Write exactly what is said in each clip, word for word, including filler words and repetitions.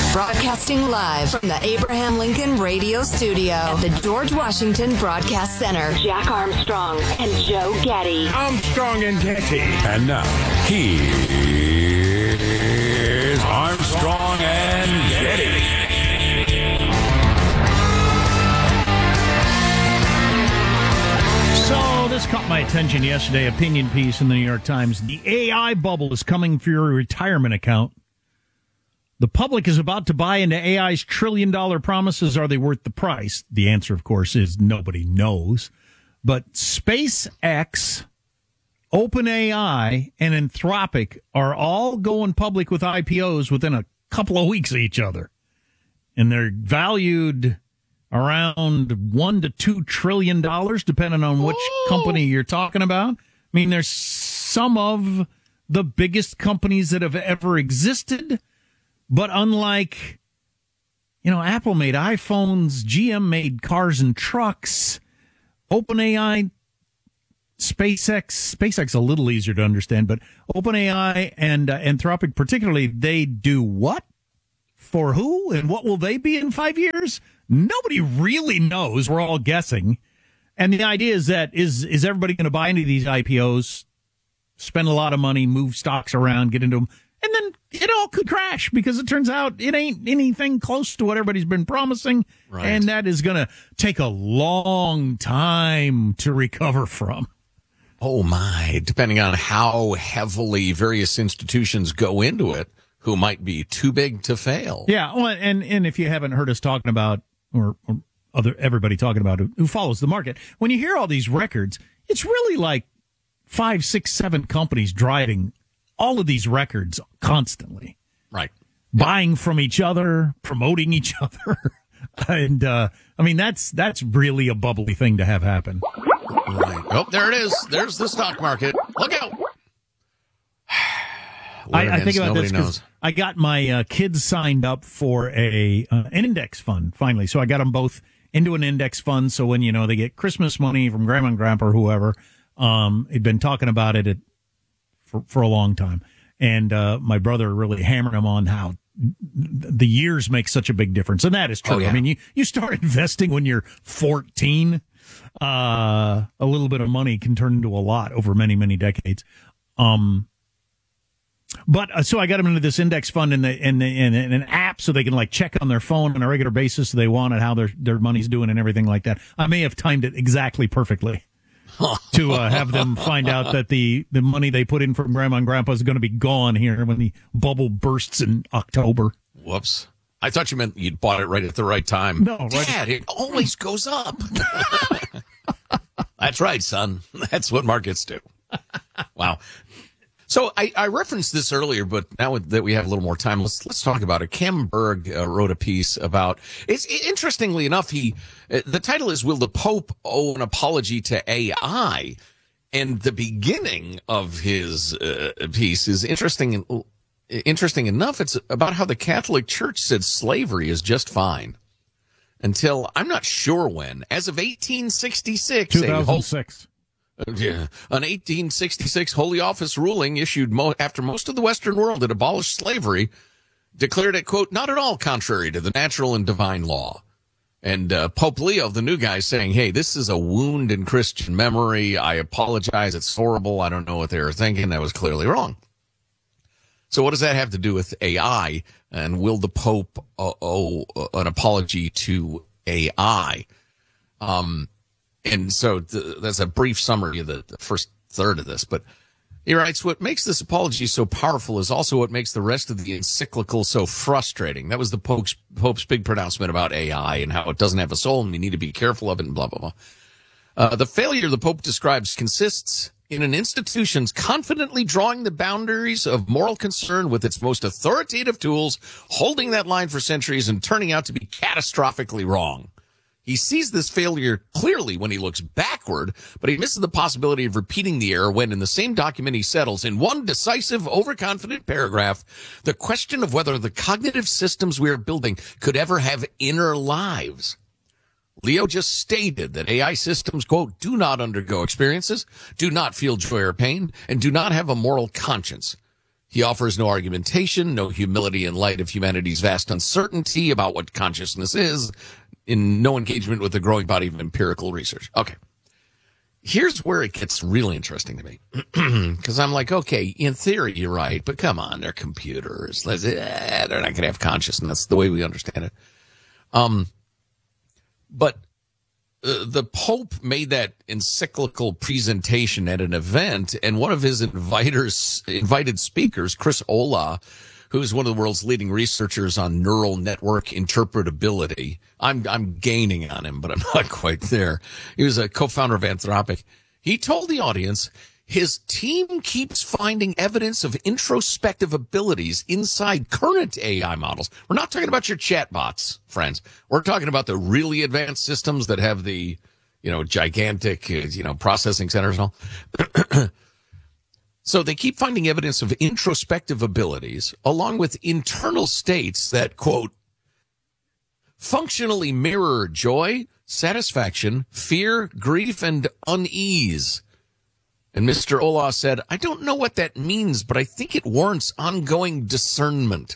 Broadcasting live from the Abraham Lincoln Radio Studio at the George Washington Broadcast Center. Jack Armstrong and Joe Getty. Armstrong and Getty. And now, here's Armstrong and Getty. So this caught my attention yesterday, opinion piece in the New York Times. The A I bubble is coming for your retirement account. The public is about to buy into A I's trillion-dollar promises. Are they worth the price? The answer, of course, is nobody knows. But SpaceX, OpenAI, and Anthropic are all going public with I P Os within a couple of weeks of each other. And they're valued around one to two trillion dollars, depending on which Ooh. company you're talking about. I mean, there's some of the biggest companies that have ever existed. But unlike, you know, Apple made iPhones, G M made cars and trucks, OpenAI, SpaceX, SpaceX a little easier to understand, but OpenAI and uh, Anthropic particularly, they do what? For who? And what will they be in five years? Nobody really knows. We're all guessing. And the idea is that is is everybody going to buy into these I P Os, spend a lot of money, move stocks around, get into them, and then it all could crash because it turns out it ain't anything close to what everybody's been promising. Right. And that is going to take a long time to recover from. Oh, my. Depending on how heavily various institutions go into it, who might be too big to fail. Yeah. Well, and, and if you haven't heard us talking about, or, or other everybody talking about who, who follows the market, when you hear all these records, it's really like five, six, seven companies driving all of these records constantly. Right. Buying from each other, promoting each other. and, uh, I mean, that's that's really a bubbly thing to have happen. Right. Oh, there it is. There's the stock market. Look out. I, I think about this because I got my uh, kids signed up for a uh, an index fund, finally. So I got them both into an index fund. So when, you know, they get Christmas money from grandma and grandpa or whoever, um, had been talking about it at For, for a long time. And uh, my brother really hammered him on how the years make such a big difference. And that is true. Oh, yeah. I mean, you, you start investing when you're fourteen. Uh, a little bit of money can turn into a lot over many, many decades. Um, but uh, so I got them into this index fund and, the, and, the, and, and an app so they can like check on their phone on a regular basis if they want and how their, their money's doing and everything like that. I may have timed it exactly perfectly. to uh, have them find out that the, the money they put in from grandma and grandpa is going to be gone here when the bubble bursts in October. Whoops. I thought you meant you'd bought it right at the right time. No, right. Dad, it always goes up. That's right, son. That's what markets do. Wow. So I, I referenced this earlier, but now that we have a little more time, let's let's talk about it. Cam Berg uh, wrote a piece about. It's interestingly enough, he uh, the title is "Will the Pope Owe an Apology to A I?" And the beginning of his uh, piece is interesting. Interesting enough, it's about how the Catholic Church said slavery is just fine until I'm not sure when. As of eighteen sixty-six, two thousand six. Yeah. An eighteen sixty-six Holy Office ruling issued mo- after most of the Western world had abolished slavery declared it, quote, not at all contrary to the natural and divine law. And uh, Pope Leo, the new guy, saying, hey, this is a wound in Christian memory. I apologize. It's horrible. I don't know what they were thinking. That was clearly wrong. So what does that have to do with A I? And will the Pope uh, owe an apology to A I? Um, And so th- that's a brief summary of the, the first third of this. But he writes, what makes this apology so powerful is also what makes the rest of the encyclical so frustrating. That was the Pope's, Pope's big pronouncement about A I and how it doesn't have a soul and we need to be careful of it and blah, blah, blah. Uh, the failure the Pope describes consists in an institution's confidently drawing the boundaries of moral concern with its most authoritative tools, holding that line for centuries and turning out to be catastrophically wrong. He sees this failure clearly when he looks backward, but he misses the possibility of repeating the error when in the same document he settles in one decisive, overconfident paragraph the question of whether the cognitive systems we are building could ever have inner lives. Leo just stated that A I systems, quote, do not undergo experiences, do not feel joy or pain, and do not have a moral conscience. He offers no argumentation, no humility in light of humanity's vast uncertainty about what consciousness is, in no engagement with the growing body of empirical research. Okay. Here's where it gets really interesting to me. Because I'm like, okay, in theory, you're right, but come on, they're computers. Let's, eh, they're not going to have consciousness the way we understand it. Um, but uh, the Pope made that encyclical presentation at an event, and one of his inviters, invited speakers, Chris Olah, who's one of the world's leading researchers on neural network interpretability. I'm I'm gaining on him, but I'm not quite there. He was a co-founder of Anthropic. He told the audience his team keeps finding evidence of introspective abilities inside current A I models. We're not talking about your chatbots, friends. We're talking about the really advanced systems that have the, you know, gigantic, you know, processing centers and all. So they keep finding evidence of introspective abilities along with internal states that, quote, functionally mirror joy, satisfaction, fear, grief, and unease. And Mister Olah said, I don't know what that means, but I think it warrants ongoing discernment.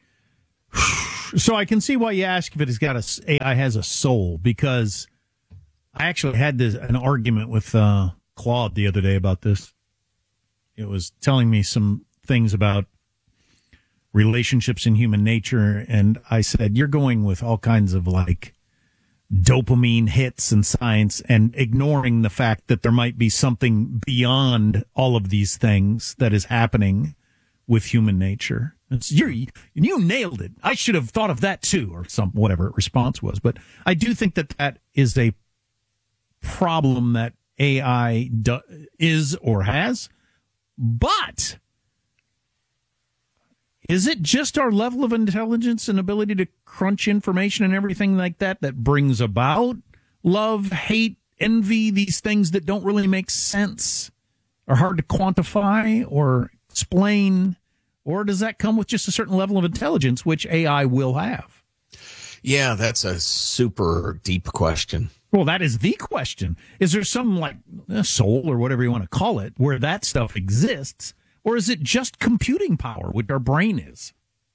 So I can see why you ask if it has got a, A I has a soul, because I actually had this, an argument with uh, Claude the other day about this. It was telling me some things about relationships in human nature, and I said, you're going with all kinds of like dopamine hits and science and ignoring the fact that there might be something beyond all of these things that is happening with human nature. It's, you're, you nailed it. I should have thought of that too, or some whatever response was. But I do think that that is a problem that A I do, is or has. But is it just our level of intelligence and ability to crunch information and everything like that that brings about love, hate, envy, these things that don't really make sense, are hard to quantify or explain? Or does that come with just a certain level of intelligence, which A I will have? Yeah, that's a super deep question. Well, that is the question. Is there some like soul or whatever you want to call it where that stuff exists? Or is it just computing power, which our brain is?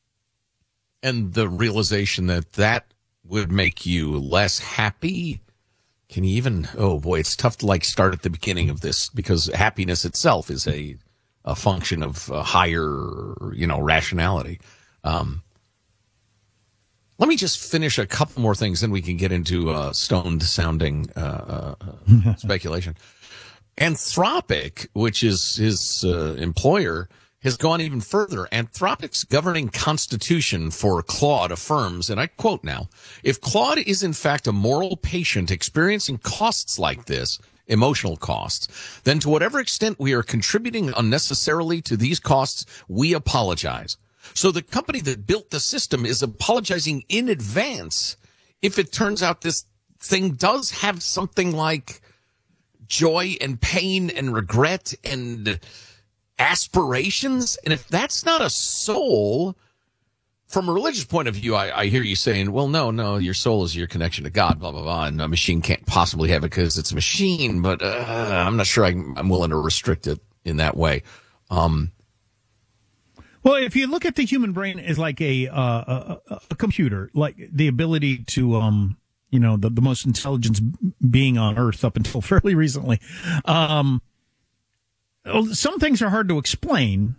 And the realization that that would make you less happy. Can you even, oh boy, it's tough to like start at the beginning of this, because happiness itself is a, a function of a higher, you know, rationality. Um, let me just finish a couple more things, then we can get into uh, stoned sounding uh, uh, speculation. Anthropic, which is his uh, employer, has gone even further. Anthropic's governing constitution for Claude affirms, and I quote now, if Claude is in fact a moral patient experiencing costs like this, emotional costs, then to whatever extent we are contributing unnecessarily to these costs, we apologize. So the company that built the system is apologizing in advance if it turns out this thing does have something like joy and pain and regret and aspirations. And if that's not a soul, from a religious point of view, I, I hear you saying, well, no, no, your soul is your connection to God, blah, blah, blah, and a machine can't possibly have it because it's a machine, but uh, I'm not sure I, I'm willing to restrict it in that way. Um, Well, if you look at the human brain as like a, uh, a a computer, like the ability to, um, you know, the, the most intelligent being on Earth up until fairly recently, um, some things are hard to explain.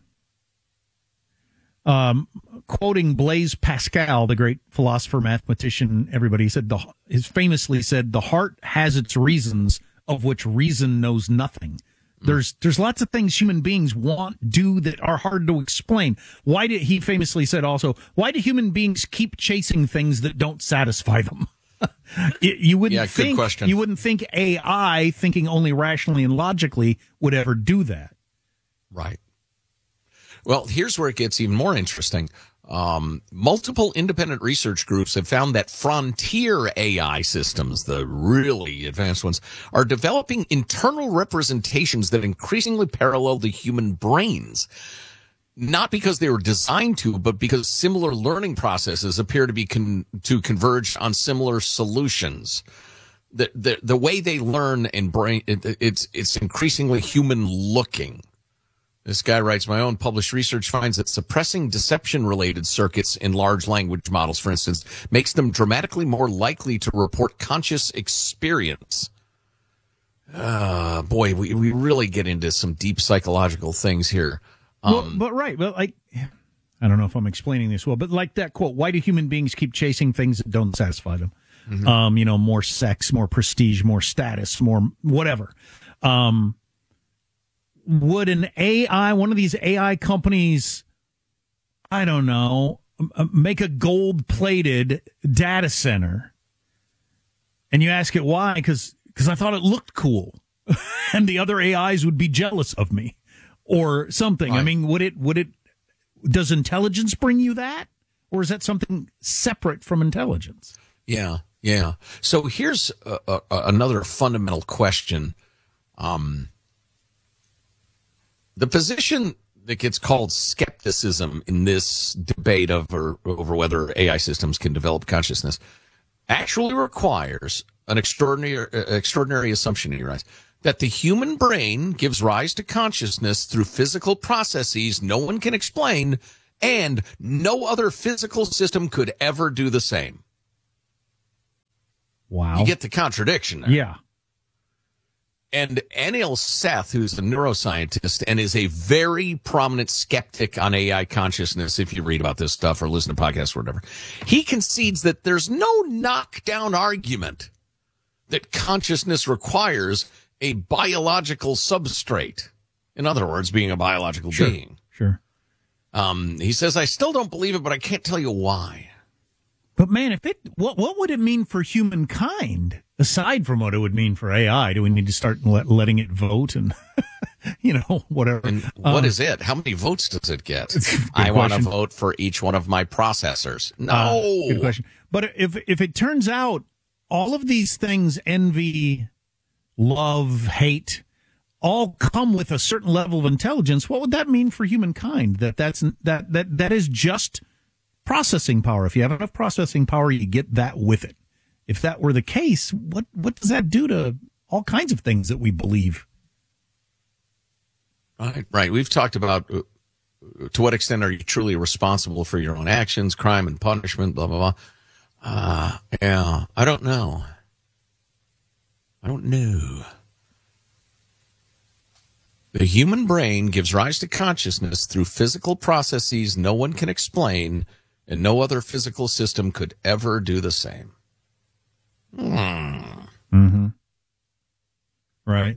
Um, quoting Blaise Pascal, the great philosopher, mathematician, everybody said, the, has famously said, the heart has its reasons of which reason knows nothing. There's there's lots of things human beings want, do, that are hard to explain. Why did he famously said also, why do human beings keep chasing things that don't satisfy them? you, you wouldn't yeah, think good question. You wouldn't think A I, thinking only rationally and logically, would ever do that. Right. Well, here's where it gets even more interesting. Um, multiple independent research groups have found that frontier A I systems, the really advanced ones, are developing internal representations that increasingly parallel the human brains. Not because they were designed to, but because similar learning processes appear to be con- to converge on similar solutions. The, the, the way they learn and brain, it, it's, it's increasingly human looking. This guy writes, my own published research finds that suppressing deception-related circuits in large language models, for instance, makes them dramatically more likely to report conscious experience. Uh, boy, we, we really get into some deep psychological things here. Um, well, but right, but like, I don't know if I'm explaining this well, but like that quote, why do human beings keep chasing things that don't satisfy them? Mm-hmm. Um, you know, more sex, more prestige, more status, more whatever. Um, would an A I, one of these A I companies, I don't know, make a gold-plated data center? And you ask it why? Because because I thought it looked cool, and the other A Is would be jealous of me, or something. Right. I mean, would it? Would it? Does intelligence bring you that, or is that something separate from intelligence? Yeah, yeah. So here's a, a, another fundamental question. Um, the position that gets called skepticism in this debate over, over whether A I systems can develop consciousness actually requires an extraordinary, extraordinary assumption in your eyes, that the human brain gives rise to consciousness through physical processes no one can explain, and no other physical system could ever do the same. Wow. You get the contradiction there. Yeah. And Anil Seth, who's a neuroscientist and is a very prominent skeptic on A I consciousness, if you read about this stuff or listen to podcasts or whatever, he concedes that there's no knockdown argument that consciousness requires a biological substrate. In other words, being a biological sure, being. Sure. Um, he says, I still don't believe it, but I can't tell you why. But man, if it, what what would it mean for humankind aside from what it would mean for A I? Do we need to start let, letting it vote and, you know, whatever? And what um, is it? How many votes does it get? I want to vote for each one of my processors. No. Uh, good question. But if if it turns out all of these things, envy, love, hate, all come with a certain level of intelligence, what would that mean for humankind? That that's that that that is just processing power. If you have enough processing power, you get that with it. If that were the case, what what does that do to all kinds of things that we believe? Right, right. We've talked about uh, to what extent are you truly responsible for your own actions, crime and punishment, blah, blah, blah. Uh, yeah, I don't know. I don't know. The human brain gives rise to consciousness through physical processes no one can explain, and no other physical system could ever do the same. Hmm. Mm-hmm. Right.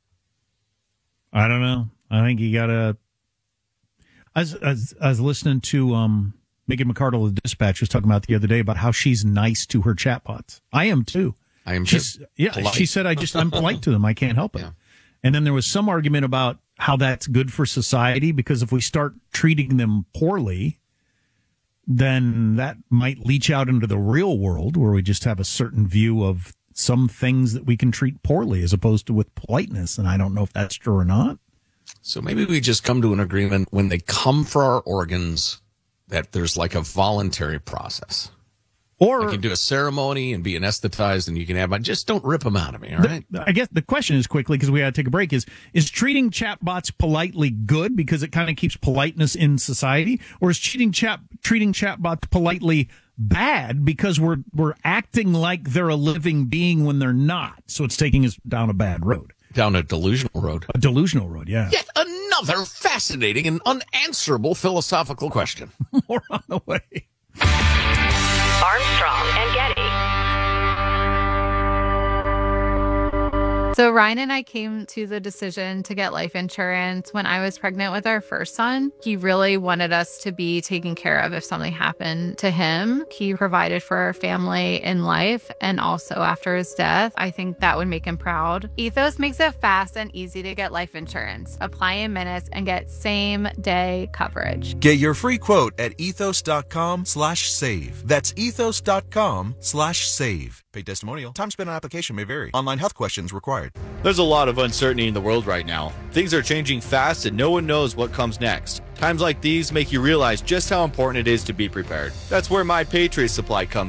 I don't know. I think you gotta. I was, I was, I was listening to um, Megan McArdle of the Dispatch was talking about the other day about how she's nice to her chatbots. I am too. I am she's, too. Yeah, polite. She said I just I'm polite to them. I can't help it. Yeah. And then there was some argument about how that's good for society because if we start treating them poorly, then that might leach out into the real world where we just have a certain view of some things that we can treat poorly as opposed to with politeness. And I don't know if that's true or not. So maybe we just come to an agreement when they come for our organs that there's like a voluntary process. Or I can do a ceremony and be anesthetized and you can have my, just don't rip them out of me, all right? The, I guess the question is quickly, because we got to take a break, is, is treating chatbots politely good because it kind of keeps politeness in society? Or is treating chat, treating chatbots politely bad because we're, we're acting like they're a living being when they're not? So it's taking us down a bad road. Down a delusional road. A delusional road, yeah. Yet another fascinating and unanswerable philosophical question. More on the way. Armstrong and Getty. So Ryan and I came to the decision to get life insurance when I was pregnant with our first son. He really wanted us to be taken care of if something happened to him. He provided for our family in life and also after his death. I think that would make him proud. Ethos makes it fast and easy to get life insurance. Apply in minutes and get same day coverage. Get your free quote at ethos.com slash save. That's ethos.com slash save. Paid testimonial. Time spent on application may vary. Online health questions required. There's a lot of uncertainty in the world right now. Things are changing fast and no one knows what comes next. Times like these make you realize just how important it is to be prepared. That's where My Patriot Supply comes in.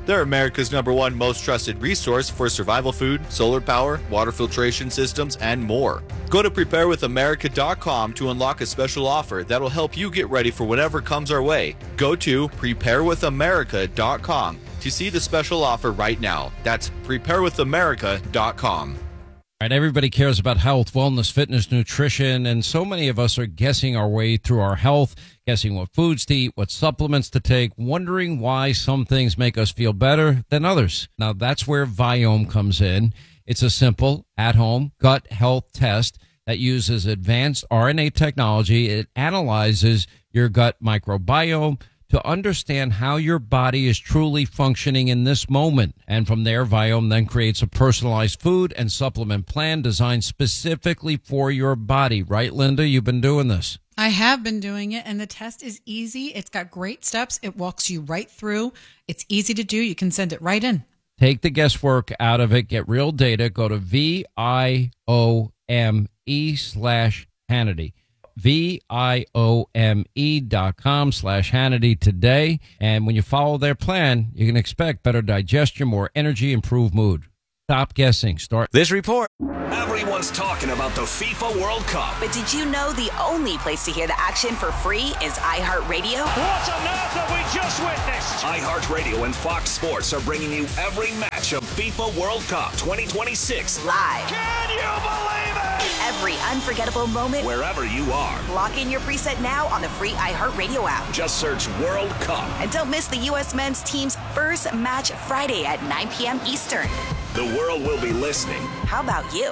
They're America's number one most trusted resource for survival food, solar power, water filtration systems, and more. Go to prepare with america dot com to unlock a special offer that'll help you get ready for whatever comes our way. Go to prepare with america dot com to see the special offer right now. That's prepare with america dot com. All right, everybody cares about health, wellness, fitness, nutrition, and so many of us are guessing our way through our health, guessing what foods to eat, what supplements to take, wondering why some things make us feel better than others. Now, that's where Viome comes in. It's a simple, at-home gut health test that uses advanced R N A technology. It analyzes your gut microbiome to understand how your body is truly functioning in this moment. And from there, Viome then creates a personalized food and supplement plan designed specifically for your body. Right, Linda? You've been doing this. I have been doing it, and the test is easy. It's got great steps. It walks you right through. It's easy to do. You can send it right in. Take the guesswork out of it. Get real data. Go to V I O M E slash Hannity. V I O M E dot com slash Hannity today. And when you follow their plan, you can expect better digestion, more energy, improved mood. Stop guessing. Start this report. Everyone's talking about the FIFA World Cup. But did you know the only place to hear the action for free is iHeartRadio? What on earth have we just witnessed? iHeartRadio and Fox Sports are bringing you every match of FIFA World Cup twenty twenty-six. Live. Can you believe it? Every unforgettable moment. Wherever you are. Lock in your preset now on the free iHeartRadio app. Just search World Cup. And don't miss the U S men's team's first match Friday at nine p.m. Eastern. The world will be listening. How about you?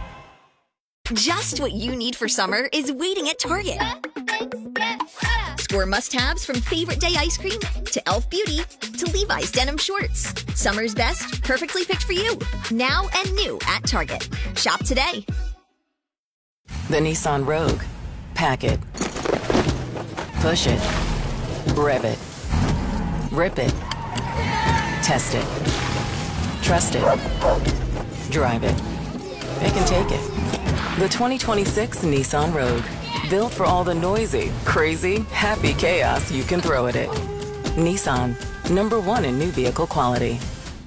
Just what you need for summer is waiting at Target. Score must-haves from Favorite Day ice cream to e l f Beauty to Levi's denim shorts. Summer's best, perfectly picked for you. Now and new at Target. Shop today. The Nissan Rogue. Pack it. Push it. Rev it. Rip it. Test it. Trust it. Drive it. It can take it. The twenty twenty-six Nissan Rogue. Built for all the noisy, crazy, happy chaos you can throw at it. Nissan. Number one in new vehicle quality.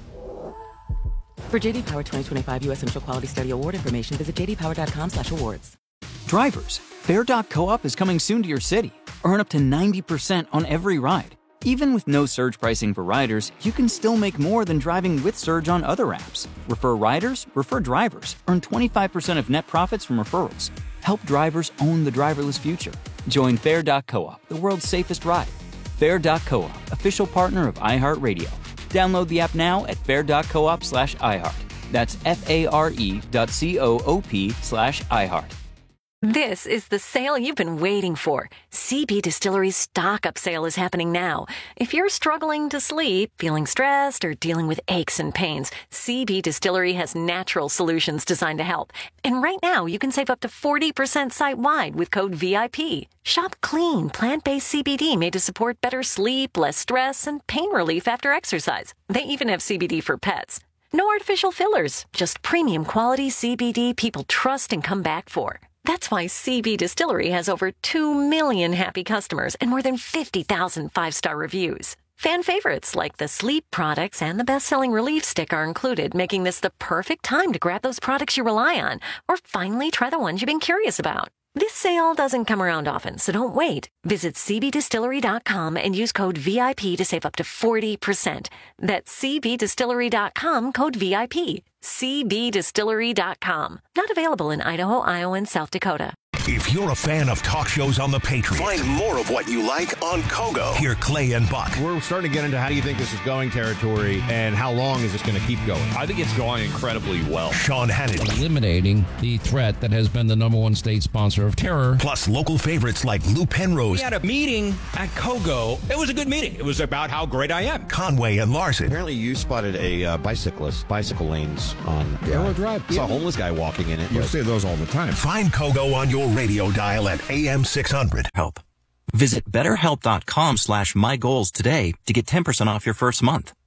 For J D Power twenty twenty-five U S Central Quality Study Award information, visit j d power dot com slash awards. Drivers, Fair dot co-op is coming soon to your city. Earn up to ninety percent on every ride. Even with no surge pricing for riders, you can still make more than driving with Surge on other apps. Refer riders, refer drivers. Earn twenty-five percent of net profits from referrals. Help drivers own the driverless future. Join Fair dot co-op, the world's safest ride. Fair dot co-op, official partner of iHeartRadio. Download the app now at fair dot coop slash iHeart. That's F-A-R-E dot C-O-O-P slash iHeart. This is the sale you've been waiting for. C B Distillery's stock-up sale is happening now. If you're struggling to sleep, feeling stressed, or dealing with aches and pains, C B Distillery has natural solutions designed to help. And right now, you can save up to forty percent site-wide with code V I P. Shop clean, plant-based C B D made to support better sleep, less stress, and pain relief after exercise. They even have C B D for pets. No artificial fillers, just premium quality C B D people trust and come back for. That's why C B Distillery has over two million happy customers and more than fifty thousand five-star reviews. Fan favorites like the sleep products and the best-selling Relief Stick are included, making this the perfect time to grab those products you rely on or finally try the ones you've been curious about. This sale doesn't come around often, so don't wait. Visit c b distillery dot com and use code V I P to save up to forty percent. That's c b distillery dot com, code V I P. c b distillery dot com. Not available in Idaho, Iowa, and South Dakota. If you're a fan of talk shows on the Patriot, find more of what you like on Kogo. Hear Clay and Buck. We're starting to get into how do you think this is going territory and how long is this going to keep going? I think it's going incredibly well. Sean Hannity. Eliminating the threat that has been the number one state sponsor of terror. Plus local favorites like Lou Penrose. We had a meeting at Kogo. It was a good meeting. It was about how great I am. Conway and Larson. Apparently you spotted a uh, bicyclist, bicycle lanes on Arrow Drive. Saw a homeless guy walking in it. You see those all the time. Find Kogo on your radio dial at A M six hundred. Help. Visit betterhelp dot com slash my goals today to get ten percent off your first month.